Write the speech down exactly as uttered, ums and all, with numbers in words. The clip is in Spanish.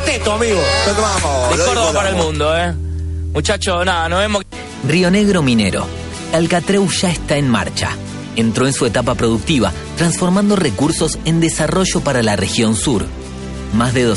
cuarteto, amigo. De Córdoba para el mundo, ¿eh? Muchachos, nada, nos vemos. Río Negro Minero. Alcatreu ya está en marcha. Entró en su etapa productiva, transformando recursos en desarrollo para la región sur. Más de